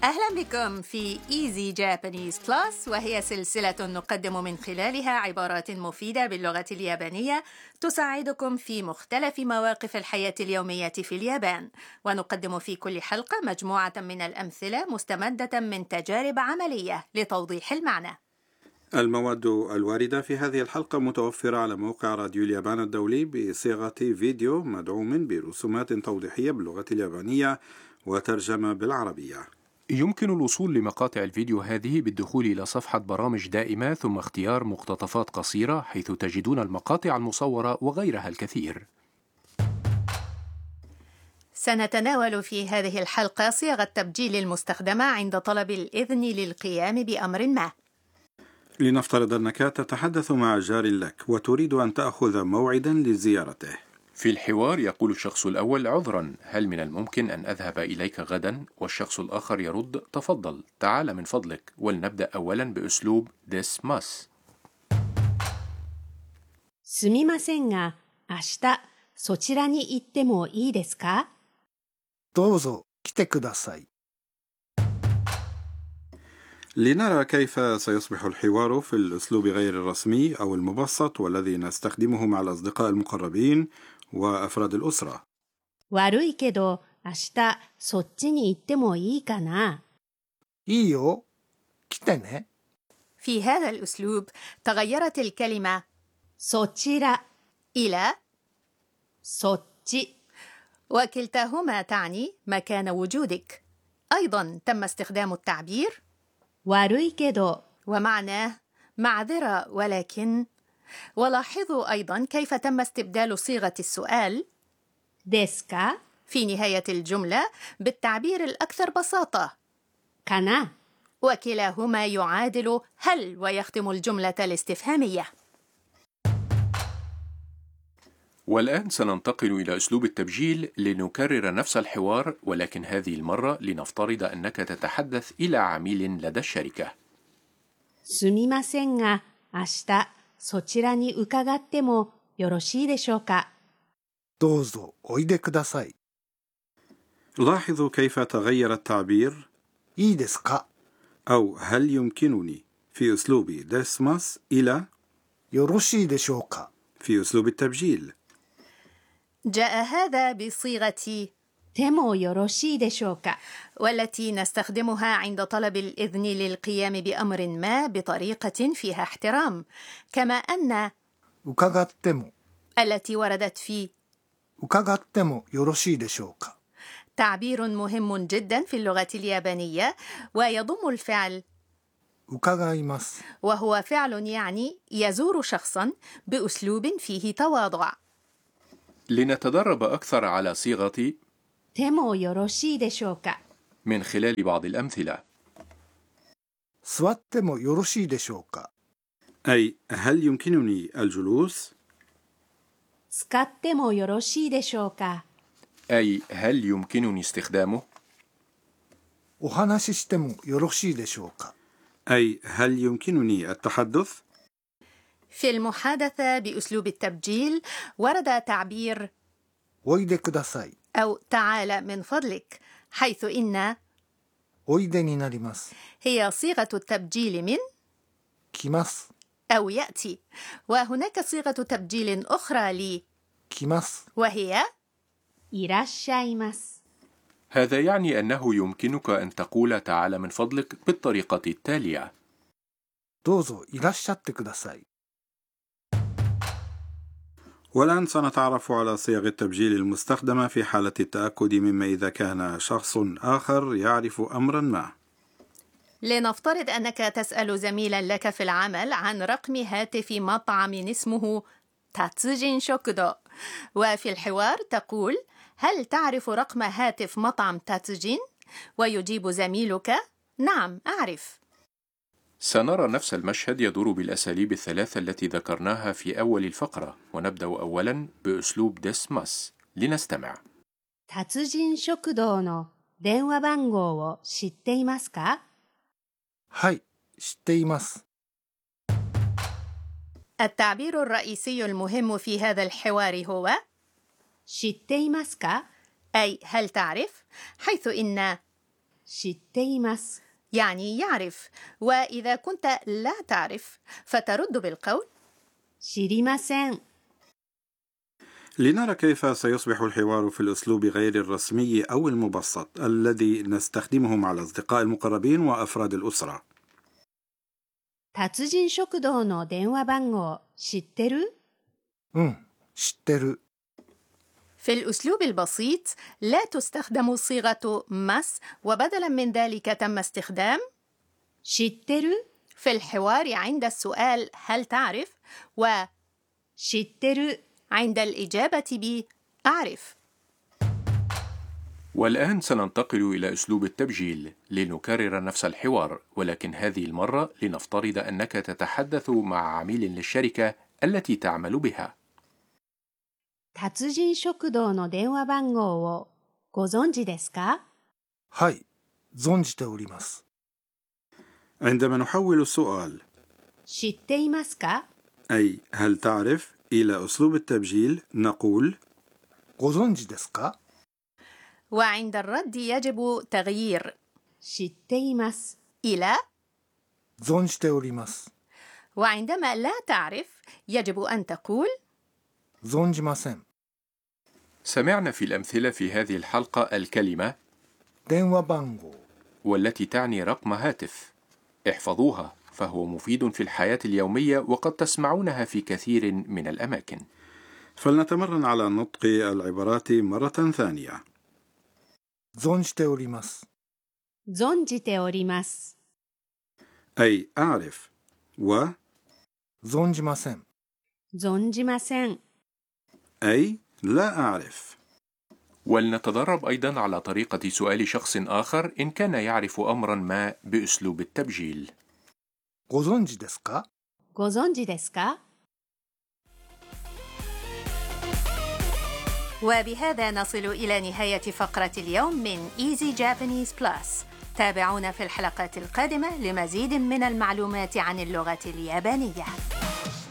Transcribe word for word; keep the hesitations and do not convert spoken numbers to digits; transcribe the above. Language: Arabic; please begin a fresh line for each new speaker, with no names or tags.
أهلا بكم في Easy Japanese Plus، وهي سلسلة نقدم من خلالها عبارات مفيدة باللغة اليابانية تساعدكم في مختلف مواقف الحياة اليومية في اليابان. ونقدم في كل حلقة مجموعة من الأمثلة مستمدة من تجارب عملية لتوضيح المعنى.
المواد الواردة في هذه الحلقة متوفرة على موقع راديو اليابان الدولي بصيغة فيديو مدعوم برسومات توضيحية باللغة اليابانية وترجمة بالعربية.
يمكن الوصول لمقاطع الفيديو هذه بالدخول إلى صفحة برامج دائمة ثم اختيار مقتطفات قصيرة، حيث تجدون المقاطع المصورة وغيرها الكثير.
سنتناول في هذه الحلقة صيغ التبجيل المستخدمة عند طلب الإذن للقيام بأمر ما.
لنفترض أنك تتحدث مع جار لك وتريد أن تأخذ موعدا لزيارته.
في الحوار يقول الشخص الأول: عذرا، هل من الممكن أن أذهب إليك غدا؟ والشخص الآخر يرد: تفضل، تعال من فضلك. ولنبدأ أولا بأسلوب ديسماس.
すみませんが、明日そちらに行ってもいいですか？
どうぞ来てください。
لنرى كيف سيصبح الحوار في الأسلوب غير الرسمي أو المبسط والذي نستخدمه مع الأصدقاء المقربين وأفراد الأسرة.
悪いけど、明日そっちに行ってもいいかな？
いいよ、来てね。
في هذا الأسلوب تغيرت الكلمة
そちら
إلى
そっち
وكلتاهما تعني مكان وجودك. أيضا تم استخدام التعبير
悪いけど
ومعناه معذرة ولكن. ولاحظوا أيضا كيف تم استبدال صيغة السؤال
ですか
في نهاية الجملة بالتعبير الأكثر بساطة
かな
وكلاهما يعادل هل ويختم الجملة الاستفهامية.
والآن سننتقل إلى أسلوب التبجيل لنكرر نفس الحوار، ولكن هذه المرة لنفترض أنك تتحدث إلى عميل لدى الشركة.
すみませんが、明日そちらに伺ってもよろしいでしょうか？
どうぞおいでください。
لاحظوا كيف تغير التعبير
いいですか？
أو هل يمكنني في أسلوب ديسماس إلى
よろしいでしょうか？
في أسلوب التبجيل.
جاء هذا بصيغة
でもよろしいでしょうか？
والتي نستخدمها عند طلب الإذن للقيام بأمر ما بطريقة فيها احترام، كما أن
伺っても
التي وردت في
伺ってもよろしいでしょうか？
تعبير مهم جدا في اللغة اليابانية، ويضم الفعل
伺います。
وهو فعل يعني يزور شخصا بأسلوب فيه تواضع.
لنتدرب أكثر على صيغة
でもよろしいでしょうか？
من خلال بعض الأمثلة.
座ってもよろしいでしょうか？
أي هل يمكنني الجلوس؟
使ってもよろしいでしょうか？
أي هل يمكنني استخدامه؟
お話ししてもよろしいでしょうか？
أي هل يمكنني التحدث؟
في المحادثة بأسلوب التبجيل ورد تعبير
おいでください。
أو تعال من فضلك، حيث إن
おいでになります。
هي صيغة التبجيل من
来ます。
أو يأتي. وهناك صيغة تبجيل أخرى ل
来ます。
وهي
いらっしゃいます。
هذا يعني أنه يمكنك أن تقول تعال من فضلك بالطريقة التالية:
どうぞいらっしゃってください。
والآن سنتعرف على صيغ التبجيل المستخدمة في حالة التأكد مما إذا كان شخص آخر يعرف أمرا ما.
لنفترض أنك تسأل زميلا لك في العمل عن رقم هاتف مطعم اسمه تاتسوجين شوكودو، وفي الحوار تقول: هل تعرف رقم هاتف مطعم تاتسوجين؟ ويجيب زميلك: نعم أعرف.
سنرى نفس المشهد يدور بالأساليب الثلاثة التي ذكرناها في أول الفقرة، ونبدأ أولا بأسلوب ديسماس. لنستمع.
達人食堂の電話番号を知っていますか？
はい、知っています。
التعبير الرئيسي المهم في هذا الحوار هو
知っていますか؟
أي هل تعرف؟ حيث إن
知っています。
يعني يعرف. وإذا كنت لا تعرف فترد بالقول
知りません。
لنرى كيف سيصبح الحوار في الأسلوب غير الرسمي أو المبسط الذي نستخدمه مع الأصدقاء المقربين وأفراد الأسرة.
達人食堂の電話番号知ってる？
うん、知ってる。
في الأسلوب البسيط لا تستخدم صيغة مس، وبدلا من ذلك تم استخدام
知ってる？
في الحوار عند السؤال هل تعرف، و
知ってる。
عند الإجابة ب أعرف.
والآن سننتقل إلى أسلوب التبجيل لنكرر نفس الحوار، ولكن هذه المرة لنفترض أنك تتحدث مع عميل للشركة التي تعمل بها.
達人食堂の電話番号をご存知ですか？
はい、存じております。
عندما نحول السؤال
知っていますか
أي هل تعرف إلى أسلوب التبجيل نقول
ご存知ですか
وعند الرد يجب تغيير
知っています
إلى
存じております。
وعندما لا تعرف يجب أن تقول
存じません。
سمعنا في الأمثلة في هذه الحلقة الكلمة
電話番号
والتي تعني رقم هاتف. احفظوها فهو مفيد في الحياة اليومية وقد تسمعونها في كثير من الأماكن.
فلنتمرن على نطق العبارات مرة ثانية.
存じております。
存じております
أي أعرف، و
存じません。
存じません
أي لا أعرف.
ولنتدرب أيضا على طريقة سؤال شخص آخر إن كان يعرف أمرا ما بأسلوب التبجيل.
ご存知ですか
ご存知ですか
وبهذا نصل إلى نهاية فقرة اليوم من Easy Japanese Plus. تابعونا في الحلقات القادمة لمزيد من المعلومات عن اللغة اليابانية.